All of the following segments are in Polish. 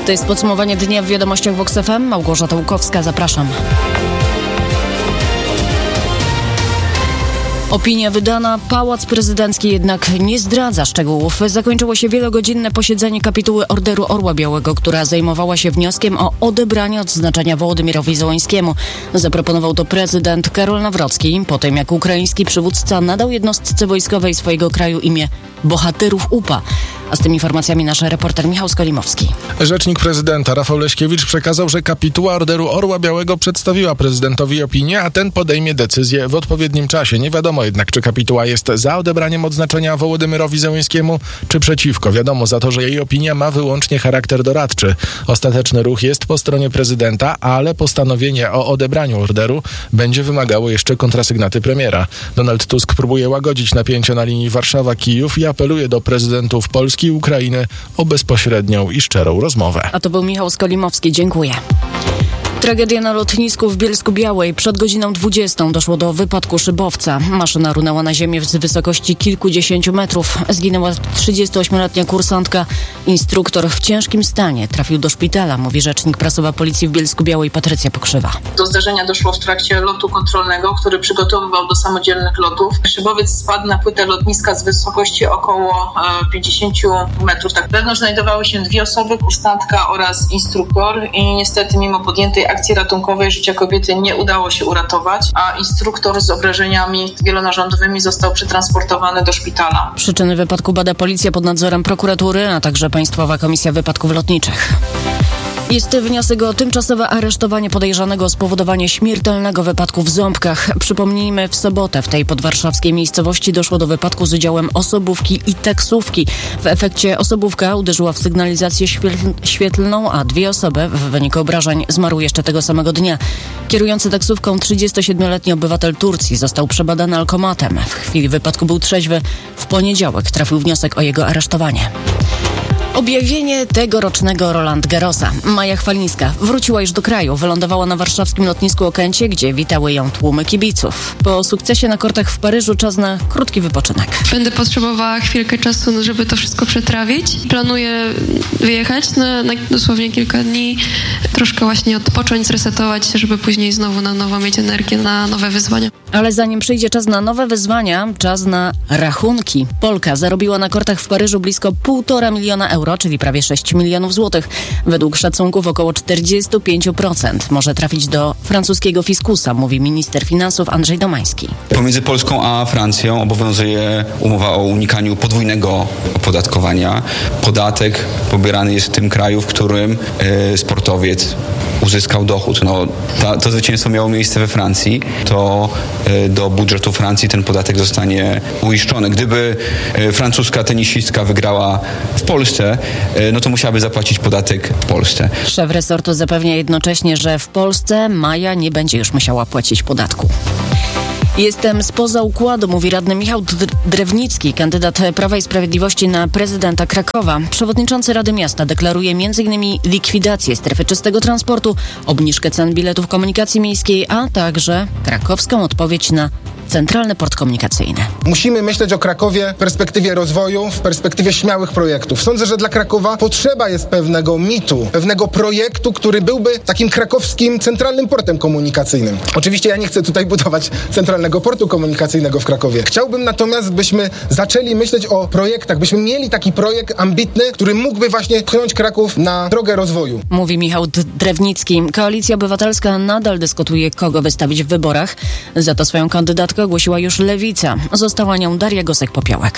To jest podsumowanie dnia w wiadomościach Vox FM. Małgorzata Łukowska, zapraszam. Opinia wydana, Pałac Prezydencki jednak nie zdradza szczegółów. Zakończyło się wielogodzinne posiedzenie kapituły Orderu Orła Białego, która zajmowała się wnioskiem o odebranie odznaczenia Wołodymyrowi Zełańskiemu. Zaproponował to prezydent Karol Nawrocki, po tym jak ukraiński przywódca nadał jednostce wojskowej swojego kraju imię Bohaterów UPA. A z tymi informacjami nasz reporter Michał Skolimowski. Rzecznik prezydenta Rafał Leśkiewicz przekazał, że kapituła Orderu Orła Białego przedstawiła prezydentowi opinię, a ten podejmie decyzję w odpowiednim czasie. Nie wiadomo jednak, czy kapituła jest za odebraniem odznaczenia Wołodymyrowi Zełańskiemu, czy przeciwko. Wiadomo za to, że jej opinia ma wyłącznie charakter doradczy. Ostateczny ruch jest po stronie prezydenta, ale postanowienie o odebraniu orderu będzie wymagało jeszcze kontrasygnaty premiera. Donald Tusk próbuje łagodzić napięcia na linii Warszawa-Kijów i apeluje do prezydentów Polski i Ukrainy o bezpośrednią i szczerą rozmowę. A to był Michał Skolimowski. Dziękuję. Tragedia na lotnisku w Bielsku-Białej. Przed godziną 20 doszło do wypadku szybowca. Maszyna runęła na ziemię z wysokości kilkudziesięciu metrów. Zginęła 38-letnia kursantka. Instruktor w ciężkim stanie trafił do szpitala, mówi rzecznik prasowa Policji w Bielsku-Białej Patrycja Pokrzywa. Do zdarzenia doszło w trakcie lotu kontrolnego, który przygotowywał do samodzielnych lotów. Szybowiec spadł na płytę lotniska z wysokości około 50 metrów. Tak, wewnątrz znajdowały się dwie osoby, kursantka oraz instruktor i niestety mimo podjętej akcji ratunkowej życia kobiety nie udało się uratować, a instruktor z obrażeniami wielonarządowymi został przetransportowany do szpitala. Przyczyny wypadku bada policja pod nadzorem prokuratury, a także Państwowa Komisja Wypadków Lotniczych. Jest wniosek o tymczasowe aresztowanie podejrzanego o spowodowanie śmiertelnego wypadku w Ząbkach. Przypomnijmy, w sobotę w tej podwarszawskiej miejscowości doszło do wypadku z udziałem osobówki i taksówki. W efekcie osobówka uderzyła w sygnalizację świetlną, a dwie osoby w wyniku obrażeń zmarły jeszcze tego samego dnia. Kierujący taksówką 37-letni obywatel Turcji został przebadany alkomatem. W chwili wypadku był trzeźwy. W poniedziałek trafił wniosek o jego aresztowanie. Objawienie tegorocznego Roland Garrosa. Maja Chwalińska wróciła już do kraju. Wylądowała na warszawskim lotnisku Okęcie, gdzie witały ją tłumy kibiców. Po sukcesie na kortach w Paryżu czas na krótki wypoczynek. Będę potrzebowała chwilkę czasu, żeby to wszystko przetrawić. Planuję wyjechać na dosłownie kilka dni, troszkę właśnie odpocząć, zresetować się, żeby później znowu na nowo mieć energię na nowe wyzwania. Ale zanim przyjdzie czas na nowe wyzwania, czas na rachunki. Polka zarobiła na kortach w Paryżu blisko 1,5 miliona euro, czyli prawie 6 milionów złotych. Według szacunków około 45% może trafić do francuskiego fiskusa, mówi minister finansów Andrzej Domański. Pomiędzy Polską a Francją obowiązuje umowa o unikaniu podwójnego opodatkowania. Podatek pobierany jest w tym kraju, w którym sportowiec uzyskał dochód. To zwycięstwo miało miejsce we Francji, to do budżetu Francji ten podatek zostanie uiszczony. Gdyby francuska tenisistka wygrała w Polsce, to musiałaby zapłacić podatek w Polsce. Szef resortu zapewnia jednocześnie, że w Polsce Maja nie będzie już musiała płacić podatku. Jestem spoza układu, mówi radny Michał Drewnicki, kandydat Prawa i Sprawiedliwości na prezydenta Krakowa. Przewodniczący Rady Miasta deklaruje m.in. likwidację strefy czystego transportu, obniżkę cen biletów komunikacji miejskiej, a także krakowską odpowiedź na Centralny Port Komunikacyjny. Musimy myśleć o Krakowie w perspektywie rozwoju, w perspektywie śmiałych projektów. Sądzę, że dla Krakowa potrzeba jest pewnego mitu, pewnego projektu, który byłby takim krakowskim centralnym portem komunikacyjnym. Oczywiście ja nie chcę tutaj budować centralnego portu komunikacyjnego w Krakowie. Chciałbym natomiast, byśmy zaczęli myśleć o projektach, byśmy mieli taki projekt ambitny, który mógłby właśnie pchnąć Kraków na drogę rozwoju. Mówi Michał Drewnicki. Koalicja Obywatelska nadal dyskutuje, kogo wystawić w wyborach. Za to swoją kandydatkę ogłosiła już Lewica. Została nią Daria Gosek-Popiołek.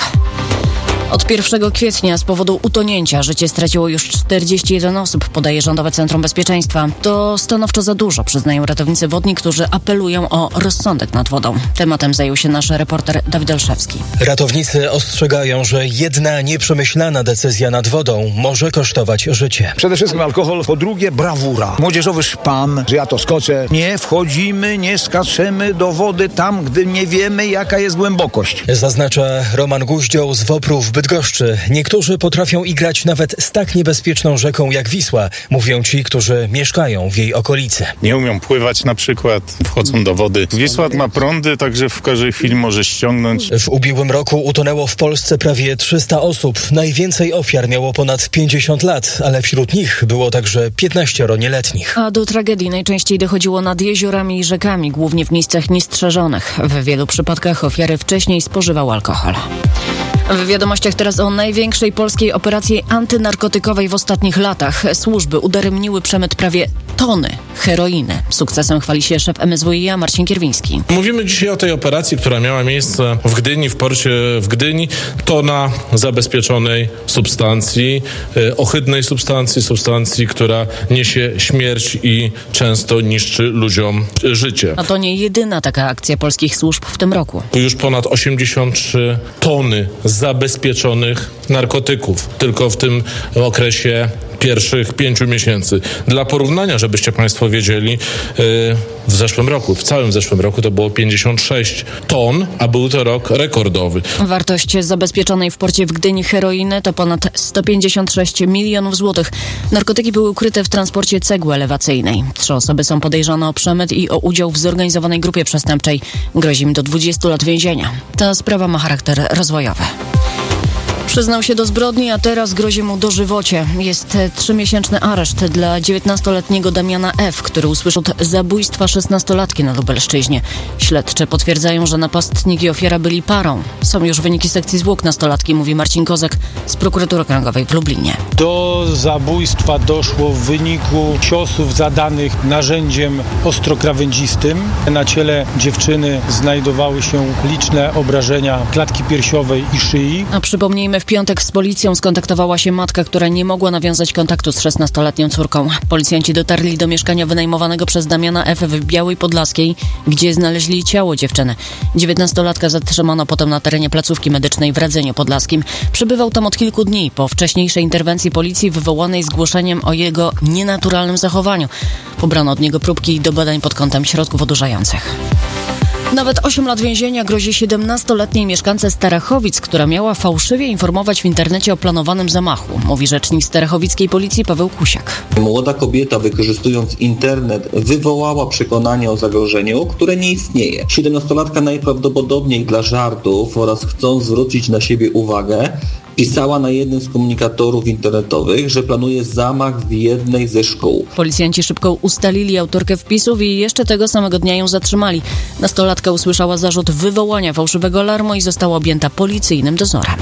Od 1 kwietnia z powodu utonięcia życie straciło już 41 osób, podaje Rządowe Centrum Bezpieczeństwa. To stanowczo za dużo, przyznają ratownicy wodni, którzy apelują o rozsądek nad wodą. Tematem zajął się nasz reporter Dawid Olszewski. Ratownicy ostrzegają, że jedna nieprzemyślana decyzja nad wodą może kosztować życie. Przede wszystkim alkohol, po drugie brawura. Młodzieżowy szpan, że ja to skoczę. Nie wchodzimy, nie skaczemy do wody tam, gdy nie wiemy, jaka jest głębokość. Zaznacza Roman Guździoł z WOPR-u w Bydgoszczy. Niektórzy potrafią igrać nawet z tak niebezpieczną rzeką jak Wisła, mówią ci, którzy mieszkają w jej okolicy. Nie umią pływać na przykład, wchodzą do wody. Wisła ma prądy, także w każdej chwili może ściągnąć. W ubiegłym roku utonęło w Polsce prawie 300 osób. Najwięcej ofiar miało ponad 50 lat, ale wśród nich było także 15 nieletnich. A do tragedii najczęściej dochodziło nad jeziorami i rzekami, głównie w miejscach niestrzeżonych. W wielu przypadkach ofiary wcześniej spożywały alkohol. W wiadomościach teraz o największej polskiej operacji antynarkotykowej w ostatnich latach. Służby udaremniły przemyt prawie tony heroiny. Sukcesem chwali się szef MSWiA Marcin Kierwiński. Mówimy dzisiaj o tej operacji, która miała miejsce w Gdyni, w porcie w Gdyni. Tona zabezpieczonej substancji, ohydnej substancji, która niesie śmierć i często niszczy ludziom życie. A to nie jedyna taka akcja polskich służb w tym roku. Już ponad 83 tony zabezpieczonych narkotyków tylko w tym okresie pierwszych 5 miesięcy. Dla porównania, żebyście Państwo wiedzieli, w całym zeszłym roku to było 56 ton, a był to rok rekordowy. Wartość zabezpieczonej w porcie w Gdyni heroiny to ponad 156 milionów złotych. Narkotyki były ukryte w transporcie cegły elewacyjnej. 3 osoby są podejrzane o przemyt i o udział w zorganizowanej grupie przestępczej. Grozi im do 20 lat więzienia. Ta sprawa ma charakter rozwojowy. Przyznał się do zbrodni, a teraz grozi mu dożywocie. Jest 3-miesięczny areszt dla 19-letniego Damiana F., który usłyszał od zabójstwa 16-latki na Lubelszczyźnie. Śledczy potwierdzają, że napastnik i ofiara byli parą. Są już wyniki sekcji zwłok nastolatki, mówi Marcin Kozak z prokuratury okręgowej w Lublinie. Do zabójstwa doszło w wyniku ciosów zadanych narzędziem ostrokrawędzistym. Na ciele dziewczyny znajdowały się liczne obrażenia klatki piersiowej i szyi. A przypomnijmy, w piątek z policją skontaktowała się matka, która nie mogła nawiązać kontaktu z 16-letnią córką. Policjanci dotarli do mieszkania wynajmowanego przez Damiana F. w Białej Podlaskiej, gdzie znaleźli ciało dziewczyny. 19-latka zatrzymano potem na terenie placówki medycznej w Radzeniu Podlaskim. Przebywał tam od kilku dni po wcześniejszej interwencji policji wywołanej zgłoszeniem o jego nienaturalnym zachowaniu. Pobrano od niego próbki do badań pod kątem środków odurzających. Nawet 8 lat więzienia grozi 17-letniej mieszkance Starachowic, która miała fałszywie informować w internecie o planowanym zamachu, mówi rzecznik starachowickiej policji Paweł Kusiak. Młoda kobieta, wykorzystując internet, wywołała przekonanie o zagrożeniu, które nie istnieje. 17-latka najprawdopodobniej dla żartów oraz chcąc zwrócić na siebie uwagę, pisała na jednym z komunikatorów internetowych, że planuje zamach w jednej ze szkół. Policjanci szybko ustalili autorkę wpisów i jeszcze tego samego dnia ją zatrzymali. Nastolatka usłyszała zarzut wywołania fałszywego alarmu i została objęta policyjnym dozorem.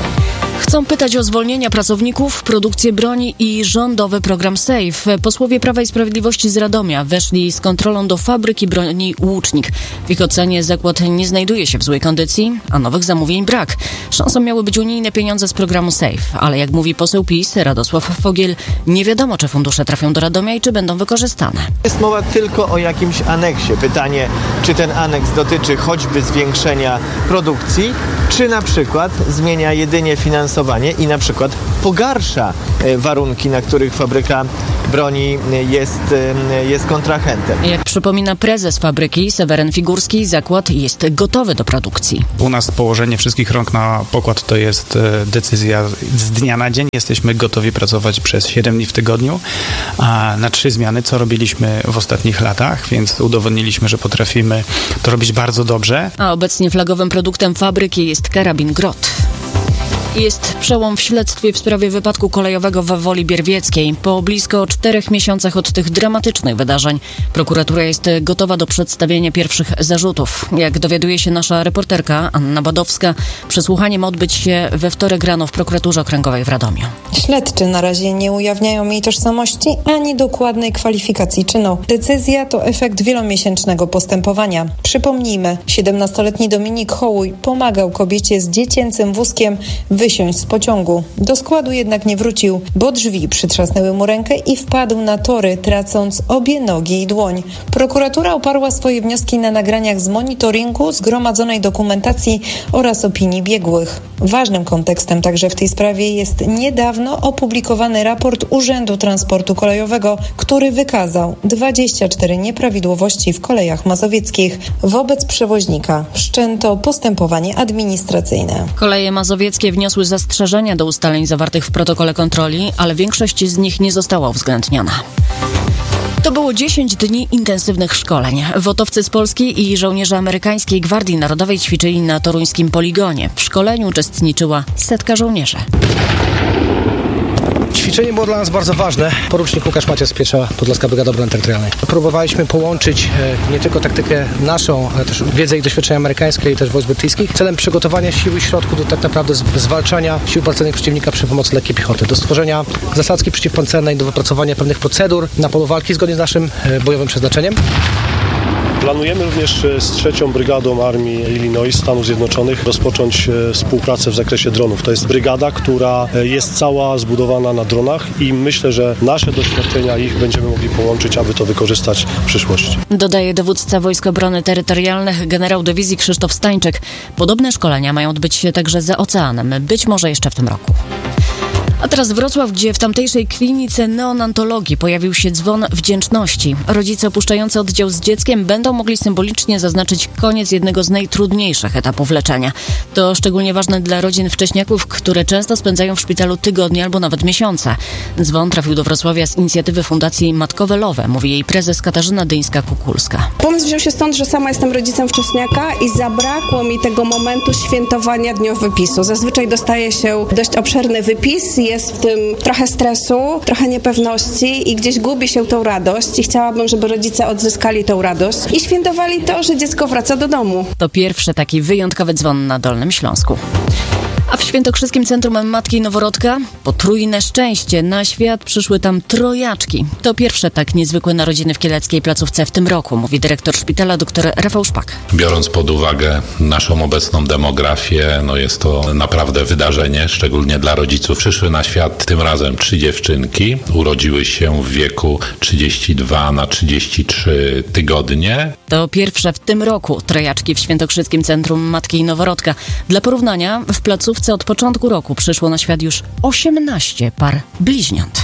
Chcą pytać o zwolnienia pracowników, produkcję broni i rządowy program SAFE. Posłowie Prawa i Sprawiedliwości z Radomia weszli z kontrolą do fabryki broni Łucznik. W ich ocenie zakład nie znajduje się w złej kondycji, a nowych zamówień brak. Szansą miały być unijne pieniądze z programu SAFE, ale jak mówi poseł PiS Radosław Fogiel, nie wiadomo, czy fundusze trafią do Radomia i czy będą wykorzystane. Jest mowa tylko o jakimś aneksie. Pytanie, czy ten aneks dotyczy choćby zwiększenia produkcji, czy na przykład zmienia jedynie finansowanie i na przykład pogarsza warunki, na których fabryka broni jest kontrahentem. Jak przypomina prezes fabryki Seweryn Figurski, zakład jest gotowy do produkcji. U nas położenie wszystkich rąk na pokład to jest decyzja z dnia na dzień. Jesteśmy gotowi pracować przez 7 dni w tygodniu, a na 3 zmiany, co robiliśmy w ostatnich latach, więc udowodniliśmy, że potrafimy to robić bardzo dobrze. A obecnie flagowym produktem fabryki jest karabin Grot. Jest przełom w śledztwie w sprawie wypadku kolejowego w Woli Bierwieckiej. Po blisko 4 miesiącach od tych dramatycznych wydarzeń prokuratura jest gotowa do przedstawienia pierwszych zarzutów. Jak dowiaduje się nasza reporterka Anna Badowska, przesłuchanie ma odbyć się we wtorek rano w prokuraturze okręgowej w Radomiu. Śledczy na razie nie ujawniają jej tożsamości ani dokładnej kwalifikacji czynu. Decyzja to efekt wielomiesięcznego postępowania. Przypomnijmy, 17-letni Dominik Hołuj pomagał kobiecie z dziecięcym wózkiem wysiąść z pociągu. Do składu jednak nie wrócił, bo drzwi przytrzasnęły mu rękę i wpadł na tory, tracąc obie nogi i dłoń. Prokuratura oparła swoje wnioski na nagraniach z monitoringu, zgromadzonej dokumentacji oraz opinii biegłych. Ważnym kontekstem także w tej sprawie jest niedawno opublikowany raport Urzędu Transportu Kolejowego, który wykazał 24 nieprawidłowości w kolejach mazowieckich. Wobec przewoźnika wszczęto postępowanie administracyjne. Koleje mazowieckie wniosły wniosły zastrzeżenia do ustaleń zawartych w protokole kontroli, ale większość z nich nie została uwzględniona. To było 10 dni intensywnych szkoleń. WOT-owcy z Polski i żołnierze amerykańskiej Gwardii Narodowej ćwiczyli na toruńskim poligonie. W szkoleniu uczestniczyła 100 żołnierzy. Ćwiczenie było dla nas bardzo ważne. Porucznik Łukasz Macias, 1. Podlaska Brygada Obrony Terytorialnej. Próbowaliśmy połączyć nie tylko taktykę naszą, ale też wiedzę i doświadczenia amerykańskie i też wojsk brytyjskich celem przygotowania sił i środków do tak naprawdę zwalczania sił pancernych przeciwnika przy pomocy lekkiej piechoty, do stworzenia zasadzki przeciwpancernej, do wypracowania pewnych procedur na polu walki zgodnie z naszym bojowym przeznaczeniem. Planujemy również z 3. Brygadą Armii Illinois Stanów Zjednoczonych rozpocząć współpracę w zakresie dronów. To jest brygada, która jest cała zbudowana na dronach i myślę, że nasze doświadczenia ich będziemy mogli połączyć, aby to wykorzystać w przyszłości. Dodaje dowódca Wojsk Obrony Terytorialnych generał dywizji Krzysztof Stańczyk. Podobne szkolenia mają odbyć się także za oceanem, być może jeszcze w tym roku. A teraz Wrocław, gdzie w tamtejszej klinice neonatologii pojawił się dzwon wdzięczności. Rodzice opuszczający oddział z dzieckiem będą mogli symbolicznie zaznaczyć koniec jednego z najtrudniejszych etapów leczenia. To szczególnie ważne dla rodzin wcześniaków, które często spędzają w szpitalu tygodnie albo nawet miesiące. Dzwon trafił do Wrocławia z inicjatywy Fundacji Matkowe Lowe, mówi jej prezes Katarzyna Dyńska-Kukulska. Pomysł wziął się stąd, że sama jestem rodzicem wcześniaka i zabrakło mi tego momentu świętowania dniowypisu. Zazwyczaj dostaje się dość obszerny wypis, jest w tym trochę stresu, trochę niepewności i gdzieś gubi się tą radość i chciałabym, żeby rodzice odzyskali tą radość i świętowali to, że dziecko wraca do domu. To pierwszy taki wyjątkowy dzwon na Dolnym Śląsku. A w Świętokrzyskim Centrum Matki Noworodka potrójne szczęście. Na świat przyszły tam trojaczki. To pierwsze tak niezwykłe narodziny w kieleckiej placówce w tym roku, mówi dyrektor szpitala dr Rafał Szpak. Biorąc pod uwagę naszą obecną demografię, jest to naprawdę wydarzenie, szczególnie dla rodziców. Przyszły na świat tym razem 3 dziewczynki. Urodziły się w wieku 32 na 33 tygodnie. To pierwsze w tym roku trojaczki w Świętokrzyskim Centrum Matki Noworodka. Dla porównania w placówce od początku roku przyszło na świat już 18 par bliźniąt.